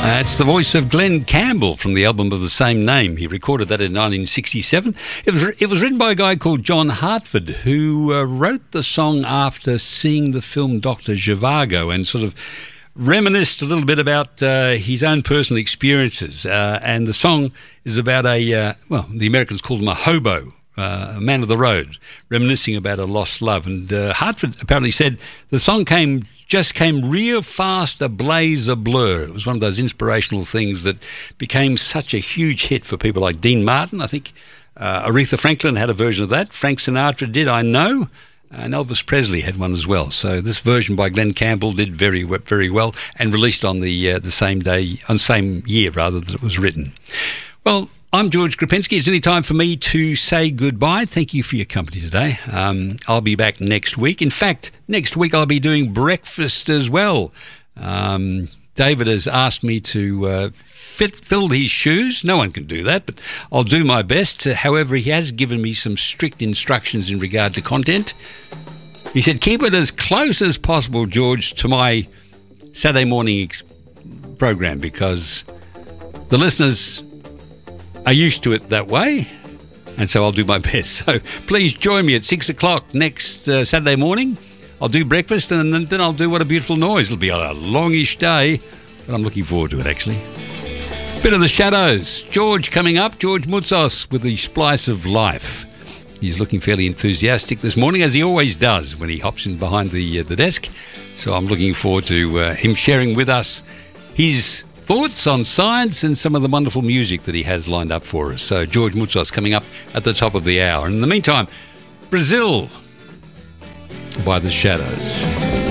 It's the voice of Glenn Campbell from the album of the same name. He recorded that in 1967. It was written by a guy called John Hartford, who wrote the song after seeing the film Dr. Zhivago and sort of reminisced a little bit about his own personal experiences. And the song is about the Americans called him a hobo, a man of the road, reminiscing about a lost love. And Hartford apparently said the song came real fast, a blaze, a blur. It was one of those inspirational things that became such a huge hit for people like Dean Martin. I think Aretha Franklin had a version of that. Frank Sinatra did, I know. And Elvis Presley had one as well. So this version by Glenn Campbell did very, very well and released on the same year that it was written. Well, I'm George Krupinski. It's any time for me to say goodbye. Thank you for your company today. I'll be back next week. In fact, next week I'll be doing breakfast as well. David has asked me to fill his shoes. No one can do that, but I'll do my best. However, he has given me some strict instructions in regard to content. He said, keep it as close as possible, George, to my Saturday morning program, because the listeners are used to it that way, and so I'll do my best. So please join me at 6 o'clock next Saturday morning. I'll do breakfast, and then I'll do What a Beautiful Noise. It'll be a longish day, but I'm looking forward to it, actually. Bit of the Shadows. George coming up. George Mutzos with the Splice of Life. He's looking fairly enthusiastic this morning, as he always does when he hops in behind the desk. So I'm looking forward to him sharing with us his thoughts on science and some of the wonderful music that he has lined up for us. So George Mutzos coming up at the top of the hour. And in the meantime, Brazil by the Shadows.